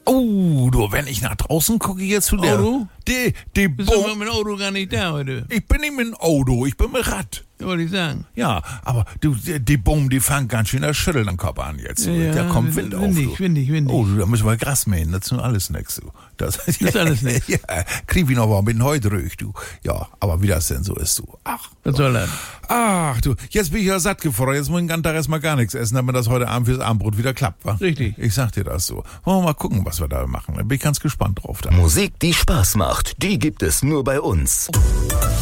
Oh, du, wenn ich nach draußen gucke jetzt zu der... Auto? Die Bist du Boom. mit dem Auto gar nicht da heute? Ich bin nicht mit dem Auto, ich bin mit Rad. Wollte ich sagen. Ja, aber du, die Boom, die fangen ganz schön das Schütteln am Kopf an jetzt. Ja, da kommt Wind auf. Du. Windig. Oh, da müssen wir Gras mähen, das ist nun alles nix. Du. Das ist alles nix. Ja, krieg ich noch mal mit dem Heu durch, du. Ja, aber wie das denn so ist, du. Ach. Was soll das? Ach, du, jetzt bin ich ja satt gefordert. Jetzt muss ich den ganzen Tag erstmal gar nichts essen, damit das heute Abend fürs Abendbrot wieder klappt, wa? Richtig. Ich sag dir das so. Wollen wir mal gucken, was wir da machen. Da bin ich ganz gespannt drauf. Da. Musik, die Spaß macht, die gibt es nur bei uns.